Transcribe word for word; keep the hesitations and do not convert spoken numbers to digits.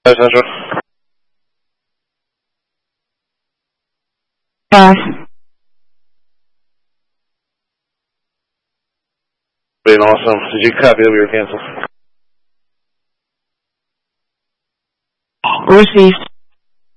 Central. Five. Being awesome. Did you copy that we were canceled? Received.